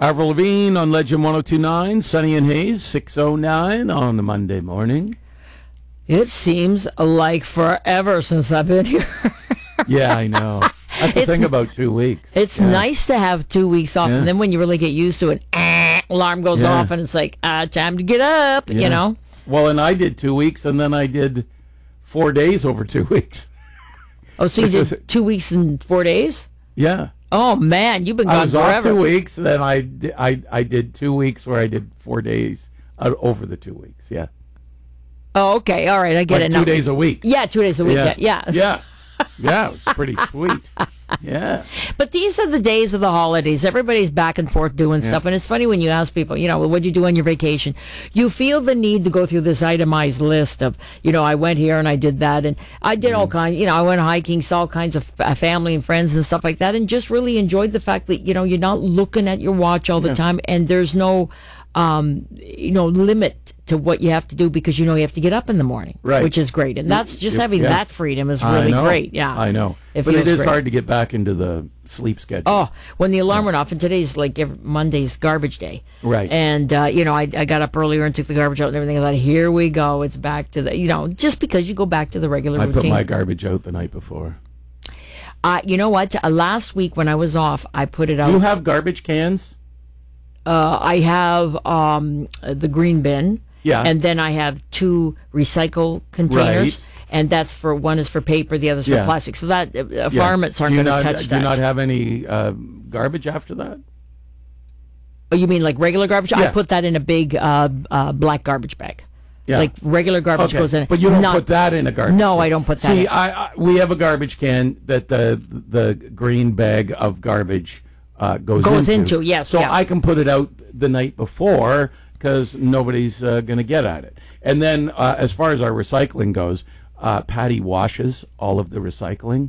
Avril Lavigne on Legend 102.9, Sunny and Hayes, 6:09 on the Monday morning. It seems like forever since I've been here. Yeah, I know. That's the thing about 2 weeks. It's nice to have 2 weeks off, and then when you really get used to it, alarm goes off, and it's like, time to get up, you know? Well, and I did 2 weeks, and then I did 4 days over 2 weeks. Oh, so you did 2 weeks and 4 days? Yeah. Oh, man, you've been gone forever. I was off 2 weeks, then I did 2 weeks where I did 4 days over the 2 weeks, yeah. Oh, okay, all right, I get it now. 2 days a week. Yeah, 2 days a week, yeah. Yeah, it was pretty sweet. Yeah. But these are the days of the holidays. Everybody's back and forth doing stuff. And it's funny when you ask people, what'd you do on your vacation? You feel the need to go through this itemized list of, I went here and I did that. And I did all kinds, I went hiking, saw all kinds of family and friends and stuff like that. And just really enjoyed the fact that, you're not looking at your watch all the time. And there's no, limit to what you have to do because you have to get up in the morning, right? Which is great, and that's just having that freedom is really great. Yeah, I know, but it is hard to get back into the sleep schedule. Oh, when the alarm went off, and today's like Monday's garbage day, right? And I got up earlier and took the garbage out and everything. I thought, here we go, it's back to the just because you go back to the regular routine. I put my garbage out the night before. You know what? Last week when I was off, I put it out. Do you have garbage cans? I have the green bin. Yeah. And then I have 2 recycle containers. Right. And that's one is for paper, the other's for plastic. So that varmints aren't going to touch that. Do you not have any garbage after that? Oh, you mean like regular garbage? Yeah. I put that in a big black garbage bag. Yeah. Like regular garbage goes in. But you don't put that in a garbage No, bag. I don't put that in. See, we have a garbage can that the green bag of garbage goes into. Yes. So I can put it out the night before because nobody's going to get at it. And then as far as our recycling goes, Patty washes all of the recycling.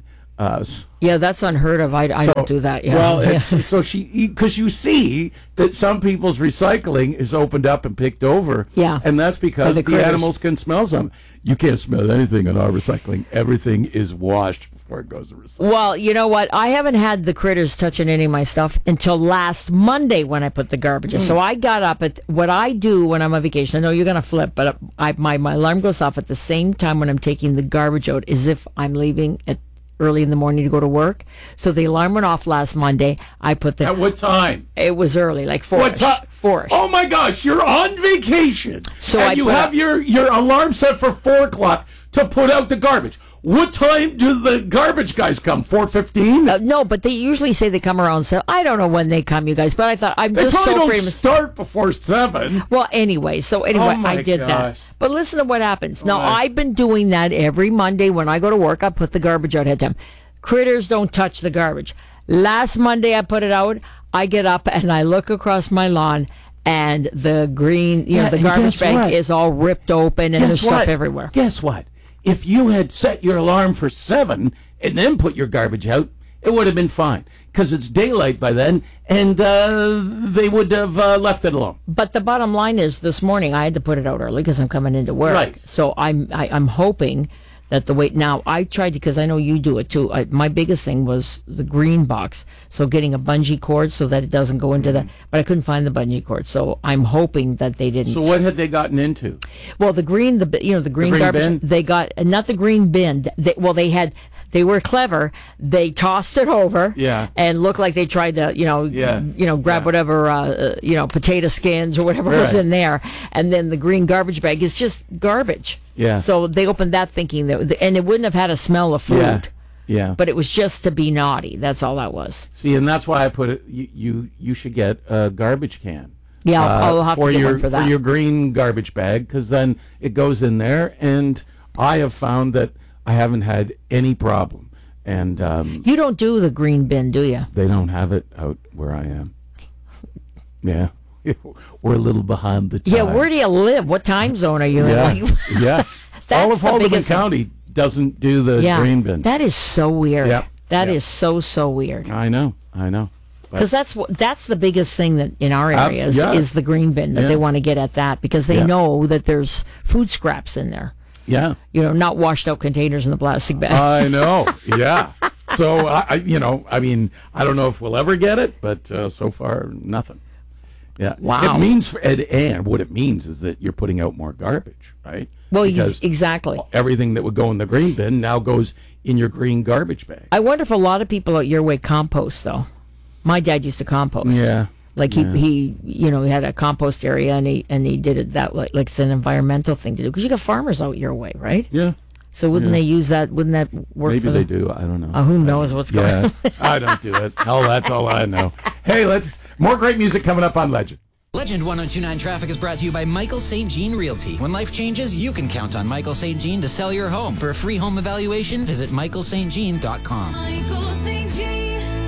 Yeah, that's unheard of. I don't do that. Yeah. Well, so because you see that some people's recycling is opened up and picked over. Yeah. And that's because the animals can smell some. You can't smell anything in our recycling. Everything is washed before it goes to recycling. Well, you know what? I haven't had the critters touching any of my stuff until last Monday when I put the garbage in. So I got up at what I do when I'm on vacation. I know you're going to flip, but my alarm goes off at the same time when I'm taking the garbage out as if I'm leaving at early in the morning to go to work. So the alarm went off last Monday. I put the... At what time? It was early, like 4. What time? 4. Oh my gosh, you're on vacation. So and you have your alarm set for 4 o'clock to put out the garbage. What time do the garbage guys come? 4:15? No, but they usually say they come around 7. I don't know when they come, you guys, but I thought they probably don't start before 7. Well, anyway, I did that. But listen to what happens. Now, I've been doing that every Monday when I go to work. I put the garbage out ahead of time. Critters don't touch the garbage. Last Monday, I put it out. I get up and I look across my lawn, and the green, the garbage bag is all ripped open, and there's stuff everywhere. Guess what? If you had set your alarm for 7 and then put your garbage out, it would have been fine because it's daylight by then, and they would have left it alone. But the bottom line is, this morning I had to put it out early because I'm coming into work. Right. So I'm hoping that the weight. Now I tried to, because I know you do it too. My biggest thing was the green box, so getting a bungee cord so that it doesn't go into that. But I couldn't find the bungee cord, so I'm hoping that they didn't. So what had they gotten into? Well, the green garbage. Bin? They got not the green bin. They were clever. They tossed it over, and looked like they tried to, grab whatever, potato skins or whatever was in there, and then the green garbage bag is just garbage. Yeah. So they opened that thinking that, and it wouldn't have had a smell of food. Yeah. But it was just to be naughty. That's all that was. See, and that's why I put it. You should get a garbage can. Yeah, I'll have to get one for that. For your green garbage bag, because then it goes in there, and I have found that I haven't had any problem. And you don't do the green bin, do you? They don't have it out where I am. Yeah. We're a little behind the times. Yeah, where do you live? What time zone are you in? Yeah. All of Haldeman County doesn't do the green bin. That is so weird. Yep. That is so weird. I know. Because that's the biggest thing that in our area is the green bin, that they want to get at that, because they know that there's food scraps in there. Yeah. Not washed out containers in the plastic bag. I know. Yeah. So, I don't know if we'll ever get it, but so far, nothing. Yeah. Wow. It means, and what it means is that you're putting out more garbage, right? Well, Because exactly. everything that would go in the green bin now goes in your green garbage bag. I wonder if a lot of people out your way compost, though. My dad used to compost. Yeah. Like he he had a compost area and he did it that way. Like it's an environmental thing to do because you got farmers out your way, right? Yeah. So wouldn't they use that? Wouldn't that work? Maybe for they them? do. I don't know. Who knows what's going on? I don't do it. Hell, that's all I know. Hey, more great music coming up on Legend. Legend 1029 Traffic is brought to you by Michael St. Jean Realty. When life changes, you can count on Michael St. Jean to sell your home. For a free home evaluation, visit michaelstjean.com. Michael St. Jean.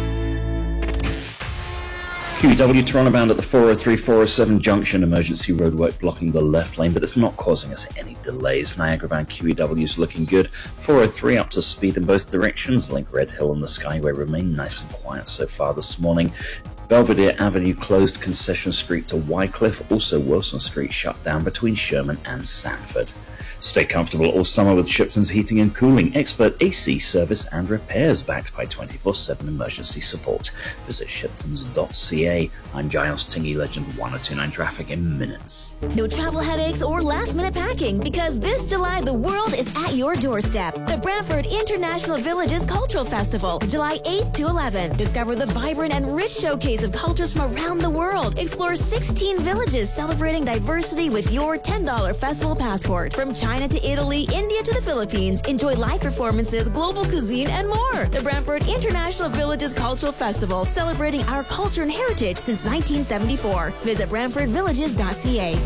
QEW Toronto bound at the 403-407 junction, emergency roadwork blocking the left lane, but it's not causing us any delays. Niagara bound QEW is looking good. 403 up to speed in both directions. Link Red Hill and the Skyway remain nice and quiet so far this morning. Belvedere Avenue closed, Concession Street to Wycliffe, also Wilson Street shut down between Sherman and Sanford. Stay comfortable all summer with Shipton's Heating and Cooling, expert AC service and repairs backed by 24/7 emergency support. Visit shiptons.ca. I'm Giles Tingy, Legend 1029 Traffic in minutes. No travel headaches or last-minute packing because this July the world is at your doorstep. The Brantford International Villages Cultural Festival, July 8th to 11th. Discover the vibrant and rich showcase of cultures from around the world. Explore 16 villages celebrating diversity with your $10 festival passport. From China to Italy, India to the Philippines. Enjoy live performances, global cuisine, and more. The Brantford International Villages Cultural Festival, celebrating our culture and heritage since 1974. Visit BrantfordVillages.ca.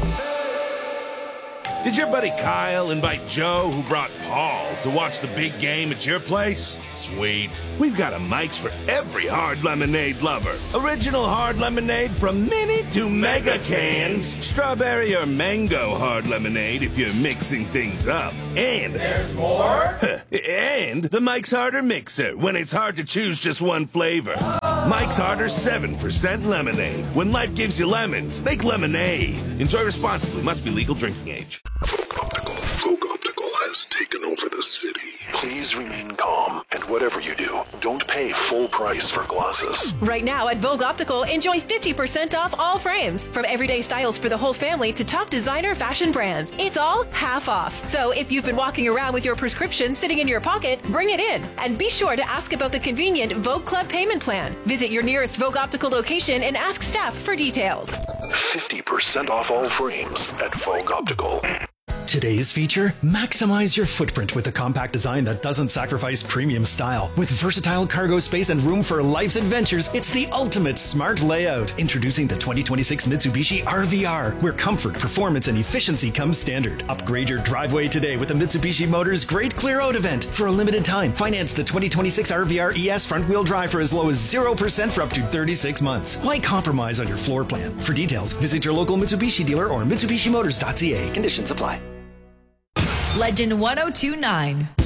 Did your buddy Kyle invite Joe, who brought Paul, to watch the big game at your place? Sweet. We've got a Mike's for every hard lemonade lover. Original hard lemonade from mini to mega cans. Strawberry or mango hard lemonade if you're mixing things up. And there's more? And the Mike's Harder Mixer when it's hard to choose just one flavor. Mike's Harder 7% lemonade. When life gives you lemons, make lemonade. Enjoy responsibly. Must be legal drinking age. Vogue Optical has taken over the city. Please remain calm, and whatever you do, don't pay full price for glasses. Right now at Vogue Optical, enjoy 50% off all frames. From everyday styles for the whole family to top designer fashion brands. It's all half off. So if you've been walking around with your prescription sitting in your pocket, bring it in. And be sure to ask about the convenient Vogue Club payment plan. Visit your nearest Vogue Optical location and ask staff for details. 50% off all frames at Vogue Optical. Today's feature, maximize your footprint with a compact design that doesn't sacrifice premium style. With versatile cargo space and room for life's adventures, it's the ultimate smart layout. Introducing the 2026 Mitsubishi RVR, where comfort, performance, and efficiency come standard. Upgrade your driveway today with a Mitsubishi Motors Great Clear Out event. For a limited time, finance the 2026 RVR ES front-wheel drive for as low as 0% for up to 36 months. Why compromise on your floor plan? For details, visit your local Mitsubishi dealer or MitsubishiMotors.ca. Conditions apply. Legend 1029.